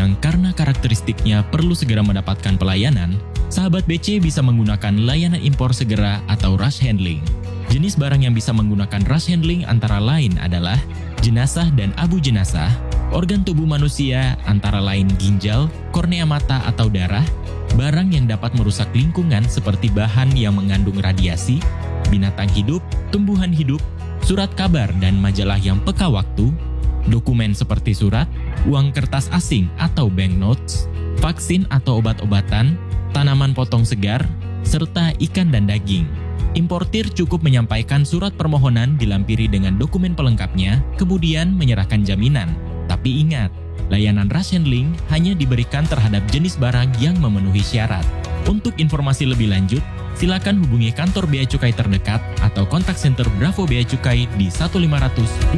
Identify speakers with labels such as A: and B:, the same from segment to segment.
A: yang karena karakteristiknya perlu segera mendapatkan pelayanan, sahabat BC bisa menggunakan layanan impor segera atau rush handling. Jenis barang yang bisa menggunakan rush handling antara lain adalah jenazah dan abu jenazah, organ tubuh manusia antara lain ginjal, kornea mata atau darah, barang yang dapat merusak lingkungan seperti bahan yang mengandung radiasi, binatang hidup, tumbuhan hidup, surat kabar dan majalah yang peka waktu, dokumen seperti surat, uang kertas asing atau banknotes, vaksin atau obat-obatan, tanaman potong segar, serta ikan dan daging. Importir cukup menyampaikan surat permohonan dilampiri dengan dokumen pelengkapnya, kemudian menyerahkan jaminan. Tapi ingat, layanan rush handling hanya diberikan terhadap jenis barang yang memenuhi syarat. Untuk informasi lebih lanjut, silakan hubungi kantor Bea Cukai terdekat atau kontak center Bravo Bea Cukai di 1-500-225.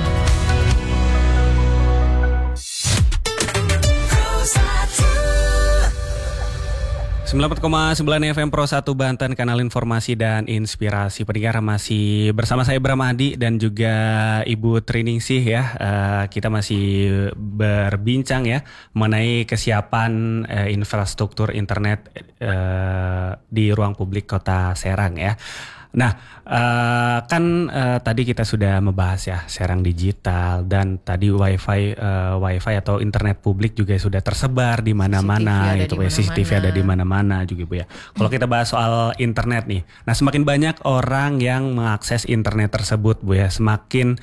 B: 94,9 FM Pro 1 Banten, kanal informasi dan inspirasi. Pendengar, masih bersama saya Bram Adi dan juga Ibu Triningsih ya. Kita masih berbincang ya mengenai kesiapan infrastruktur internet di ruang publik Kota Serang ya. Nah, tadi kita sudah membahas ya Serang digital, dan tadi wifi atau internet publik juga sudah tersebar di mana-mana gitu ya. CCTV ada di mana-mana juga Bu ya. Kalau kita bahas soal internet nih, nah semakin banyak orang yang mengakses internet tersebut Bu ya, semakin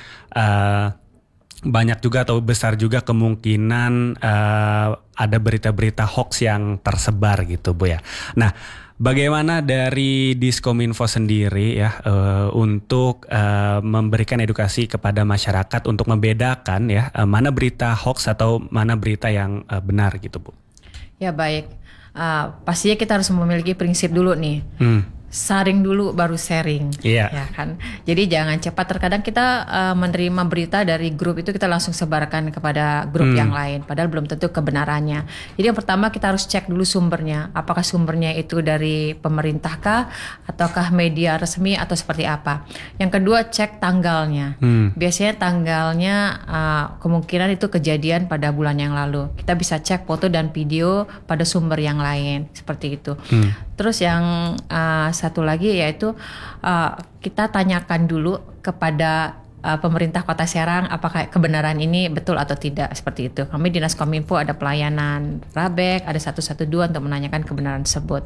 B: banyak juga atau besar juga kemungkinan ada berita-berita hoax yang tersebar gitu Bu ya. Nah, bagaimana dari Diskominfo sendiri ya untuk memberikan edukasi kepada masyarakat untuk membedakan ya mana berita hoax atau mana berita yang benar gitu Bu? Ya baik, pastinya kita harus memiliki prinsip dulu nih. Saring dulu baru sharing, ya kan. Jadi jangan cepat. Terkadang kita menerima berita dari grup itu kita langsung sebarkan kepada grup yang lain, padahal belum tentu kebenarannya. Jadi yang pertama kita harus cek dulu sumbernya. Apakah sumbernya itu dari pemerintah kah, ataukah media resmi atau seperti apa. Yang kedua cek tanggalnya. Biasanya tanggalnya kemungkinan itu kejadian pada bulan yang lalu. Kita bisa cek foto dan video pada sumber yang lain seperti itu. Terus yang satu lagi yaitu kita tanyakan dulu kepada pemerintah Kota Serang apakah kebenaran ini betul atau tidak, seperti itu. Kami Dinas Kominfo ada pelayanan Rabek, ada 112 untuk menanyakan kebenaran tersebut.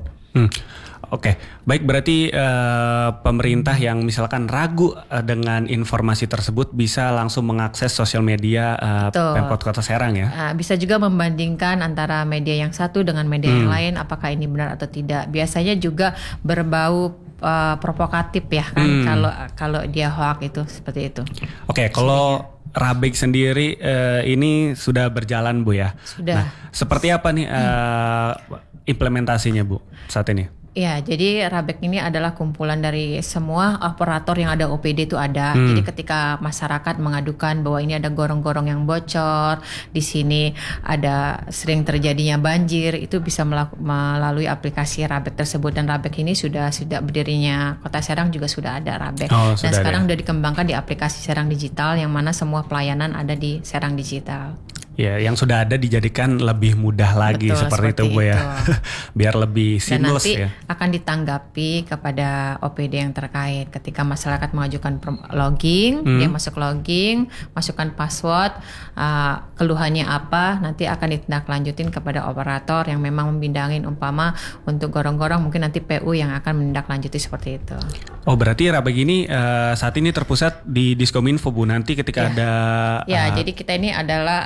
B: Oke, baik, berarti pemerintah yang misalkan ragu dengan informasi tersebut bisa langsung mengakses sosial media Pemkot Kota Serang ya? Bisa juga membandingkan antara media yang satu dengan media yang lain, apakah ini benar atau tidak. Biasanya juga berbau provokatif ya kan, kalau dia hoax itu seperti itu. Oke, kalau Rabek sendiri ini sudah berjalan Bu ya? Sudah. Nah, seperti apa nih implementasinya Bu saat ini? Ya, jadi Rabek ini adalah kumpulan dari semua operator yang ada OPD itu ada. Jadi ketika masyarakat mengadukan bahwa ini ada gorong-gorong yang bocor, di sini ada sering terjadinya banjir, itu bisa melalui aplikasi Rabek tersebut. Dan Rabek ini sudah berdirinya Kota Serang juga sudah ada Rabek. Dan sekarang sudah dikembangkan di aplikasi Serang Digital, yang mana semua pelayanan ada di Serang Digital. Ya, yang sudah ada dijadikan lebih mudah lagi. Betul, seperti itu Bu ya. Biar lebih seamless ya. Dan nanti akan ditanggapi kepada OPD yang terkait. Ketika masyarakat mengajukan login, dia masuk login, masukkan password, keluhannya apa, nanti akan ditindaklanjutin kepada operator yang memang membidangin. Umpama untuk gorong-gorong mungkin nanti PU yang akan menindaklanjuti seperti itu. Oh, berarti Rabek ini saat ini terpusat di Diskominfo Bu. Nanti ketika ada jadi kita ini adalah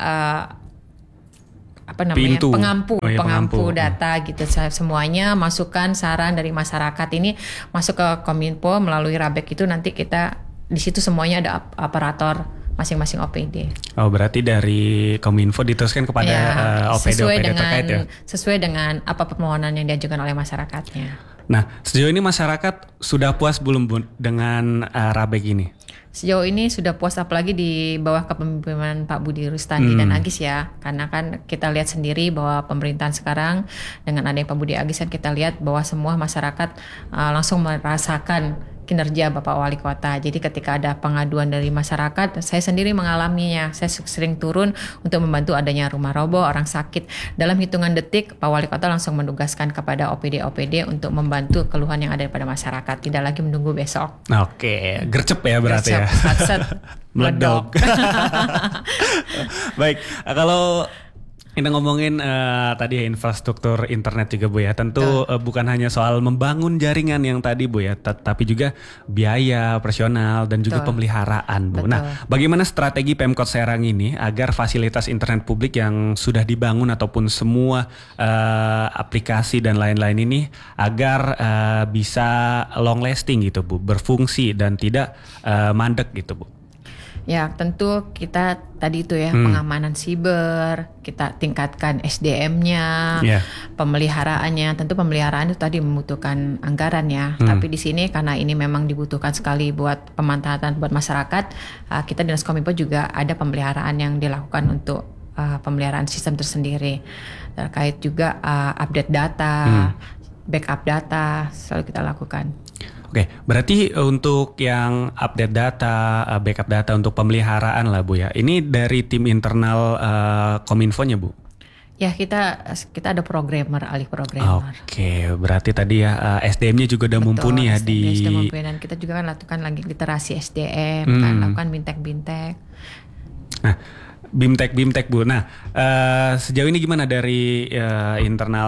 B: pengampu data gitu. Semuanya masukan saran dari masyarakat ini masuk ke Kominfo melalui Rabek itu, nanti kita di situ semuanya ada operator masing-masing OPD. Oh, berarti dari Kominfo diteruskan kepada OPD terkait ya? Sesuai dengan apa permohonan yang diajukan oleh masyarakatnya. Nah, sejauh ini masyarakat sudah puas belum Bu dengan Rabek ini? Sejauh ini sudah puas, apalagi di bawah kepemimpinan Pak Budi Rustandi dan Agis ya. Karena kan kita lihat sendiri bahwa pemerintahan sekarang dengan adanya Pak Budi Agis kan kita lihat bahwa semua masyarakat langsung merasakan
C: kinerja Bapak Wali Kota. Jadi ketika ada pengaduan dari masyarakat, saya sendiri mengalaminya. Saya sering turun untuk membantu adanya rumah roboh, orang sakit. Dalam hitungan detik, Pak Wali Kota langsung menugaskan kepada OPD untuk membantu keluhan yang ada pada masyarakat. Tidak lagi menunggu besok.
B: Oke, gercep ya berarti ya.
C: Set,
B: Meledok. Baik, kalau kita ngomongin tadi ya infrastruktur internet juga Bu ya. Tentu bukan hanya soal membangun jaringan yang tadi Bu ya, tapi juga biaya operasional dan juga pemeliharaan Bu.
C: Betul.
B: Nah, bagaimana strategi Pemkot Serang ini agar fasilitas internet publik yang sudah dibangun ataupun semua aplikasi dan lain-lain ini agar bisa long lasting gitu Bu, berfungsi dan tidak mandek gitu Bu?
C: Ya tentu kita tadi itu ya pengamanan siber, kita tingkatkan SDM-nya, pemeliharaannya. Tentu pemeliharaan itu tadi membutuhkan anggaran ya. Tapi di sini karena ini memang dibutuhkan sekali buat pemanfaatan buat masyarakat, kita Dinas Kominfo juga ada pemeliharaan yang dilakukan untuk pemeliharaan sistem tersendiri. Terkait juga update data, backup data selalu kita lakukan.
B: Oke, berarti untuk yang update data, backup data untuk pemeliharaan lah Bu ya. Ini dari tim internal Kominfo-nya Bu?
C: Ya kita ada programmer, ahli programmer.
B: Oke, berarti tadi ya SDM-nya juga udah mumpuni ya di.
C: Sudah mumpuni dan kita juga kan lakukan lagi literasi SDM, kan lakukan bintek-bintek.
B: Nah, BIMTEK Bu. Nah, sejauh ini gimana dari internal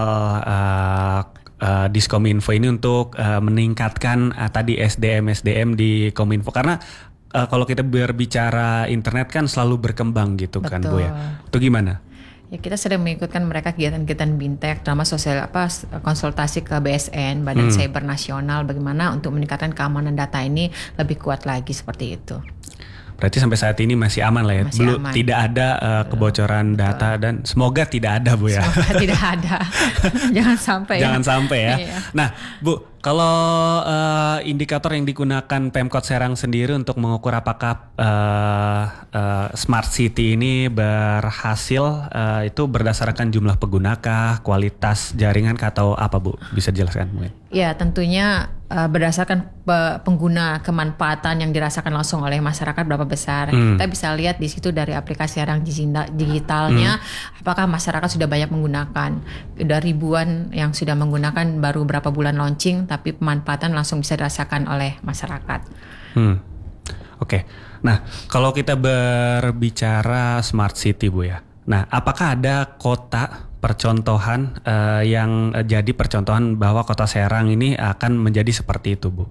B: Diskominfo ini untuk meningkatkan tadi SDM di Kominfo, karena kalau kita berbicara internet kan selalu berkembang gitu. Betul. Kan Bu ya. Itu gimana?
C: Ya kita sedang mengikutkan mereka kegiatan-kegiatan BIMTEK, terutama konsultasi ke BSN, Badan Cyber Nasional, bagaimana untuk meningkatkan keamanan data ini lebih kuat lagi seperti itu.
B: Berarti sampai saat ini masih aman lah ya, belum
C: aman.
B: Tidak ada kebocoran data dan semoga tidak ada Bu ya.
C: Semoga tidak ada, jangan sampai.
B: Jangan sampai ya.
C: Iya.
B: Nah Bu, kalau indikator yang digunakan Pemkot Serang sendiri untuk mengukur apakah smart city ini berhasil, itu berdasarkan jumlah penggunakah, kualitas jaringan atau apa Bu? Bisa dijelaskan mungkin?
C: Ya tentunya berdasarkan pengguna, kemanfaatan yang dirasakan langsung oleh masyarakat berapa besar. Kita bisa lihat di situ dari aplikasi Serang digitalnya, apakah masyarakat sudah banyak menggunakan. Udah ribuan yang sudah menggunakan, baru berapa bulan launching, tapi pemanfaatan langsung bisa dirasakan oleh masyarakat.
B: Oke. Nah, kalau kita berbicara smart city Bu ya. Nah, apakah ada kota percontohan yang jadi percontohan bahwa Kota Serang ini akan menjadi seperti itu Bu?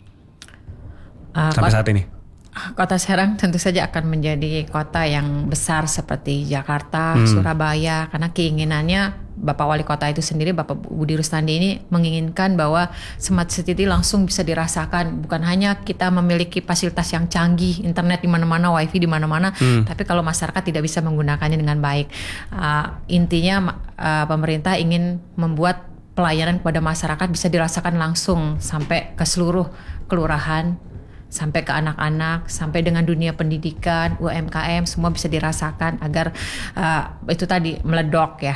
B: Sampai saat ini.
C: Kota Serang tentu saja akan menjadi kota yang besar seperti Jakarta, Surabaya, karena keinginannya Bapak Wali Kota itu sendiri, Bapak Budi Rustandi ini menginginkan bahwa smart city langsung bisa dirasakan. Bukan hanya kita memiliki fasilitas yang canggih, internet di mana-mana, wifi di mana-mana, tapi kalau masyarakat tidak bisa menggunakannya dengan baik. Intinya pemerintah ingin membuat pelayanan kepada masyarakat bisa dirasakan langsung sampai ke seluruh kelurahan, sampai ke anak-anak, sampai dengan dunia pendidikan, UMKM, semua bisa dirasakan agar itu tadi meledok ya.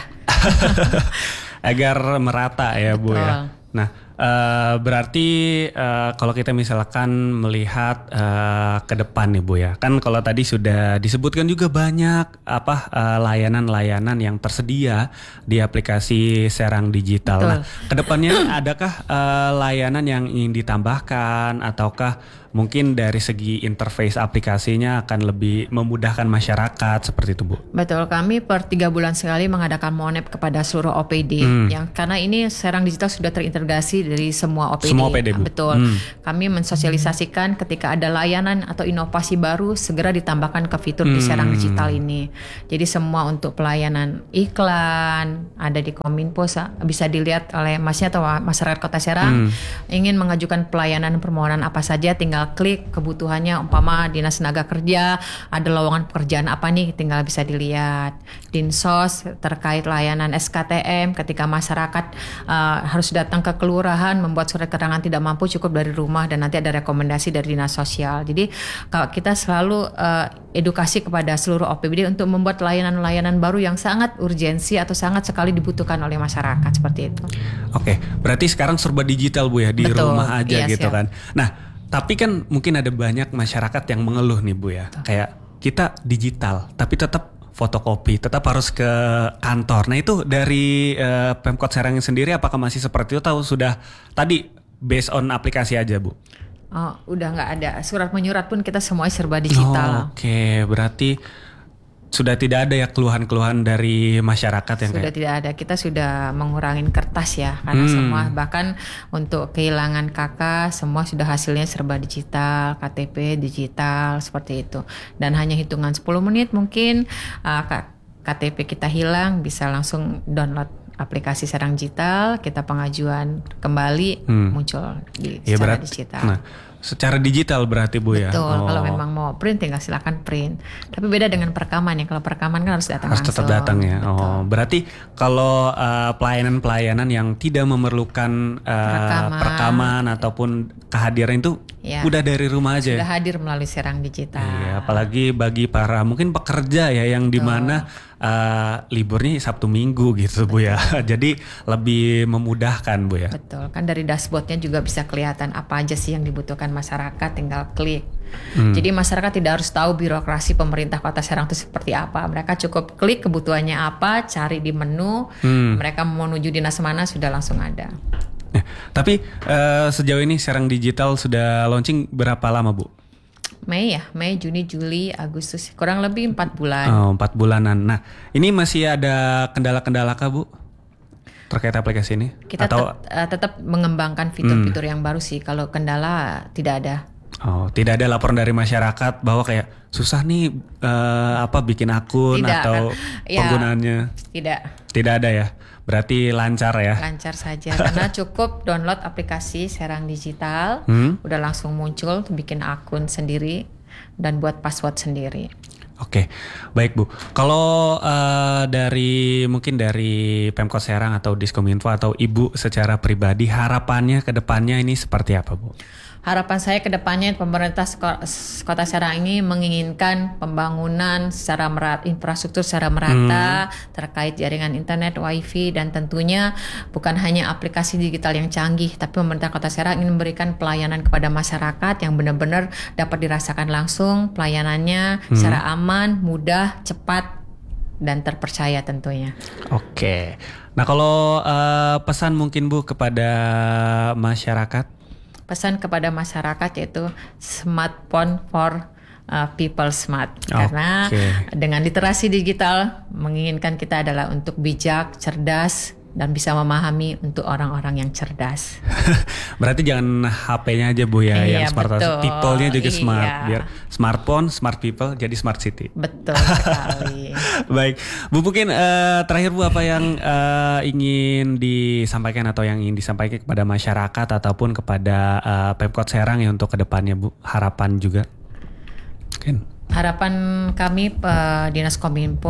B: Agar merata ya Bu ya. Nah berarti kalau kita misalkan melihat ke depan nih Bu ya, kan kalau tadi sudah disebutkan juga banyak layanan-layanan yang tersedia di aplikasi Serang Digital. Betul. Nah kedepannya adakah layanan yang ingin ditambahkan ataukah mungkin dari segi interface aplikasinya akan lebih memudahkan masyarakat seperti itu Bu? Betul,
C: kami per 3 bulan sekali mengadakan monep kepada seluruh OPD yang karena ini Serang Digital sudah terintegrasi dari semua OPD.
B: Semua OPD Bu?
C: Betul. Kami mensosialisasikan ketika ada layanan atau inovasi baru segera ditambahkan ke fitur di Serang Digital ini. Jadi semua untuk pelayanan iklan ada di Kominfo, bisa dilihat oleh Masnya atau masyarakat Kota Serang ingin mengajukan pelayanan permohonan apa saja, tinggal klik kebutuhannya, umpama Dinas Tenaga Kerja ada lowongan pekerjaan apa nih, tinggal bisa dilihat. Dinsos terkait layanan SKTM ketika masyarakat harus datang ke kelurahan membuat surat keterangan tidak mampu, cukup dari rumah dan nanti ada rekomendasi dari Dinas Sosial. Jadi kalau kita selalu edukasi kepada seluruh OPD untuk membuat layanan-layanan baru yang sangat urgensi atau sangat sekali dibutuhkan oleh masyarakat seperti itu.
B: Oke, berarti sekarang serba digital Bu ya, di
C: Betul,
B: rumah aja gitu kan. Nah Tapi kan mungkin ada banyak masyarakat yang mengeluh nih Bu ya. Kayak kita digital tapi tetap fotokopi, tetap harus ke kantor. Nah itu dari Pemkot Serang sendiri apakah masih seperti itu atau sudah tadi based on aplikasi aja Bu?
C: Oh, udah nggak ada. Surat menyurat pun kita semuanya serba digital.
B: Oke, berarti sudah tidak ada ya keluhan-keluhan dari masyarakat yang
C: sudah
B: kayak...
C: tidak ada. Kita sudah mengurangin kertas ya, karena semua bahkan untuk kehilangan KK semua sudah hasilnya serba digital, KTP digital seperti itu. Dan hanya hitungan 10 menit mungkin KTP kita hilang, bisa langsung download aplikasi Serang Digital, kita pengajuan kembali muncul di secara digital.
B: Nah, secara digital berarti Bu ya.
C: Betul. Kalau memang mau print tinggal silakan print. Tapi beda dengan perekaman ya. Kalau perekaman kan harus datang langsung.
B: Harus tetap datang ya.
C: Betul.
B: Oh, berarti kalau pelayanan-pelayanan yang tidak memerlukan perekaman ataupun kehadiran itu udah dari rumah aja.
C: Sudah hadir melalui Serang Digital.
B: Iya, apalagi bagi para mungkin pekerja ya yang dimana liburnya Sabtu Minggu gitu Bu ya. Jadi lebih memudahkan Bu ya.
C: Betul. Kan dari dashboardnya juga bisa kelihatan apa aja sih yang dibutuhkan masyarakat, tinggal klik. Jadi masyarakat tidak harus tahu birokrasi pemerintah Kota Serang itu seperti apa. Mereka cukup klik kebutuhannya apa, cari di menu, mereka mau menuju dinas mana sudah langsung ada.
B: Nah, tapi sejauh ini Serang Digital sudah launching berapa lama Bu?
C: Mei, Juni, Juli, Agustus, kurang lebih 4 bulan.
B: Oh, 4 bulanan. Nah, ini masih ada kendala-kendala kah Bu? Terkait aplikasi ini?
C: Kita tetap mengembangkan fitur-fitur yang baru sih. Kalau kendala tidak ada.
B: Oh, tidak ada laporan dari masyarakat bahwa kayak susah nih bikin akun atau penggunaannya? Tidak ada ya. Berarti lancar ya? Lancar
C: saja karena cukup download aplikasi Serang Digital, udah langsung muncul, bikin akun sendiri dan buat password sendiri.
B: Oke, baik Bu. Kalau dari Pemkot Serang atau Diskominfo atau Ibu secara pribadi harapannya ke depannya ini seperti apa Bu?
C: Harapan saya ke depannya pemerintah Kota Serang ini menginginkan pembangunan secara infrastruktur secara merata terkait jaringan internet, wifi, dan tentunya bukan hanya aplikasi digital yang canggih, tapi pemerintah Kota Serang ingin memberikan pelayanan kepada masyarakat yang benar-benar dapat dirasakan langsung pelayanannya secara aman, mudah, cepat, dan terpercaya tentunya.
B: Oke. Nah kalau pesan mungkin Bu kepada masyarakat?
C: Pesan kepada masyarakat yaitu smartphone for people smart. Karena dengan literasi digital menginginkan kita adalah untuk bijak, cerdas, dan bisa memahami untuk orang-orang yang cerdas. Berarti jangan HP-nya aja Bu ya yang smart, people-nya juga smart. Biar smartphone, smart people, jadi smart city. Betul sekali. Baik, Bu mungkin terakhir Bu apa yang ingin disampaikan atau yang ingin disampaikan kepada masyarakat ataupun kepada Pemkot Serang ya untuk kedepannya Bu, harapan juga. Mungkin. Harapan kami Dinas Kominfo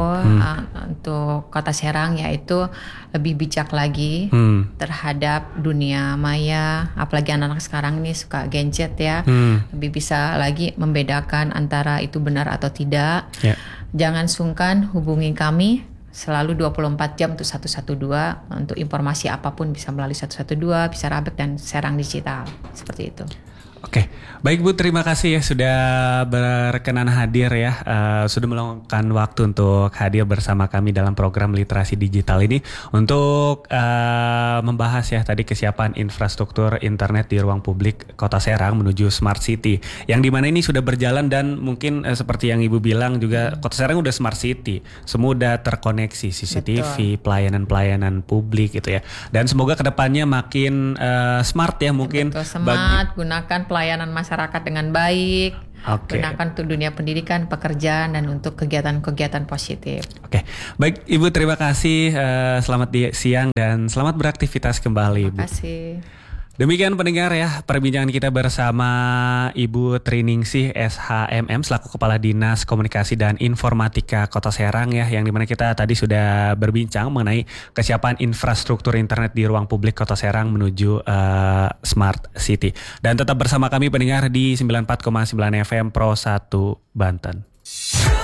C: untuk Kota Serang yaitu lebih bijak lagi terhadap dunia maya, apalagi anak-anak sekarang ini suka gadget ya, lebih bisa lagi membedakan antara itu benar atau tidak. Jangan sungkan hubungi kami selalu 24 jam untuk 112 untuk informasi apapun bisa melalui 112, bisa Rabek dan Serang Digital seperti itu. Oke, baik Bu, terima kasih ya sudah berkenan hadir ya, sudah meluangkan waktu untuk hadir bersama kami dalam program literasi digital ini untuk membahas ya tadi kesiapan infrastruktur internet di ruang publik Kota Serang menuju Smart City, yang dimana ini sudah berjalan dan mungkin seperti yang Ibu bilang juga Kota Serang udah Smart City, semua udah terkoneksi CCTV, pelayanan-pelayanan publik gitu ya, dan semoga kedepannya makin smart ya mungkin. Betul, smart, gunakan pelayanan masyarakat dengan baik, gunakan untuk dunia pendidikan, pekerjaan, dan untuk kegiatan-kegiatan positif. Oke, baik Ibu, terima kasih, selamat siang dan selamat beraktivitas kembali. Terima kasih. Demikian pendengar ya, perbincangan kita bersama Ibu Triningsih SHMM selaku Kepala Dinas Komunikasi dan Informatika Kota Serang ya, yang dimana kita tadi sudah berbincang mengenai kesiapan infrastruktur internet di ruang publik Kota Serang menuju Smart City. Dan tetap bersama kami pendengar di 94,9 FM Pro 1 Banten.